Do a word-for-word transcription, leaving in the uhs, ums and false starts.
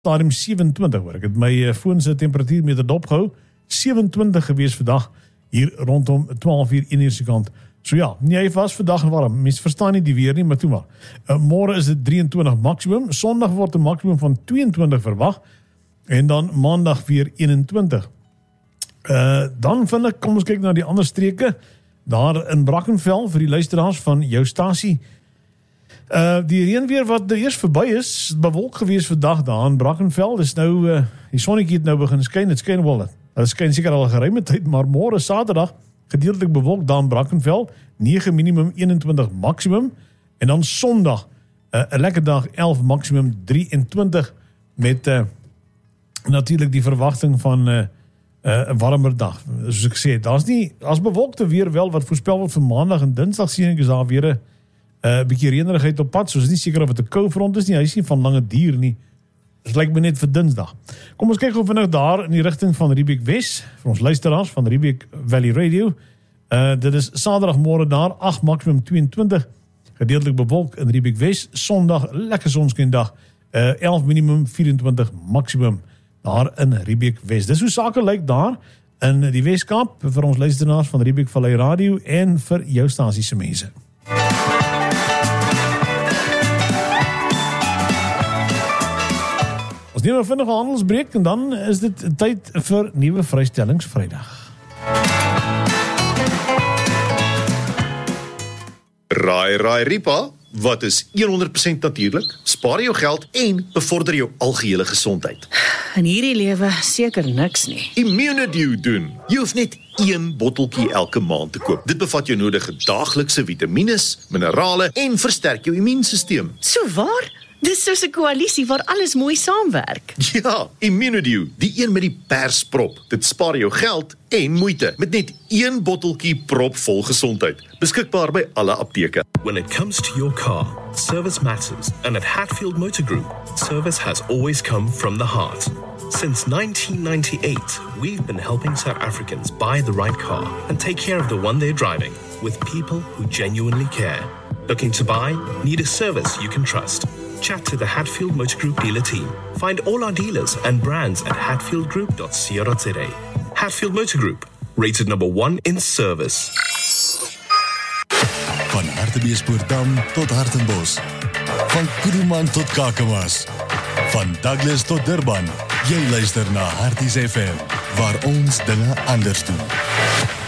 stadium sewe-en-twintig hoor. Ek het my uh, foon se temperatuurmeter dopgehou, sewe-en-twintig gewees vandag, hier rondom twaalf uur een uur se kant. So ja, nee, was vandag warm. Mens verstaan nie die weer nie, maar toe maar. Uh, môre is dit drieëntwintig maksimum, Sondag word 'n maksimum van tweeëntwintig verwag, en dan maandag weer eenentwintig. Uh, dan vind ek, kom ons kyk na die ander streke, daar in Brackenfell, vir die luisteraars van jou stasie. Uh, die reënweer wat er eers verby is, bewolk gewees vandag daar in Brackenfell, dis nou, uh, die sonnetjie het nou begin skyn, het skyn wel, het skyn seker al 'n geruime tyd, maar môre Saterdag, gedeeltelik bewolk daar in Brackenfell, nege minimum, eenentwintig maksimum, en dan Sondag, uh, 'n lekker dag, elf maksimum, drieëntwintig, met uh, natuurlik die verwagting van uh, uh, 'n warmer dag. Soos ek sê, daar's nie, as bewolkte weer wel, wat voorspel word vir Maandag en Dinsdag, sien ek is daar weer 'n uh, bietjie reënerigheid op pad, soos nie seker of het 'n koufront is nie, hy is nie van lange duur nie. Dit lyk my net vir Dinsdag. Kom ons kyk gou vinnig daar in die rigting van Riebeek Wes, vir ons luisteraars van Riebeek Valley Radio. Uh, dit is Saterdagmôre daar, agt maksimum tweeëntwintig, gedeeltelik bewolk in Riebeek Wes, Sondag lekker sonskyndag, uh, elf minimum, vyf-en-twintig maksimum daar in Riebeek Wes. Dis hoe sake lyk daar in die Weskaap vir ons luisteraars van Riebeek Valley Radio en vir jou stasie se mense. Ons neem 'n vinnige handelsbreek en dan is dit tyd vir nuwe vrystellings Vrydag. Raai, raai, Ripa, wat is honderd persent natuurlik, spaar jou geld en bevorder jou algehele gesondheid. In hierdie lewe seker niks nie. Immunedew doen. Jy hoef net een botteltjie elke maand te koop. Dit bevat jou nodige daaglikse vitamines, minerale en versterk jou immuunstelsel. So waar? Dis soos 'n koalisie waar alles mooi saamwerk. Ja, Immunedew, die een met die persprop. Dit spaar jou geld en moeite met net een botteltjie propvol gesondheid. Beskikbaar by alle apteke. When it comes to your car, service matters, and at Hatfield Motor Group, service has always come from the heart. Since nineteen ninety-eight, we've been helping South Africans buy the right car and take care of the one they're driving with people who genuinely care. Looking to buy? Need a service you can trust? Chat to the Hatfield Motor Group dealer team. Find all our dealers and brands at hatfield group dot co dot za. Hatfield Motor Group, rated number one in service. Van Hartbeespoortdam tot Hartenbos. Van Kuruman tot Kakamas. Van Douglas tot Durban. Jy luister na Harties F M, waar ons dinge anders doen.